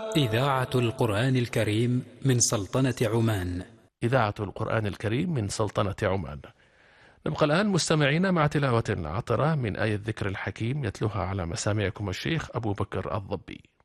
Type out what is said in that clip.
إذاعة القرآن الكريم من سلطنة عمان. إذاعة القرآن الكريم من سلطنة عمان. نبقى الآن مستمعين مع تلاوة عطرة من آية الذكر الحكيم يتلوها على مسامعكم الشيخ أبو بكر الضبي.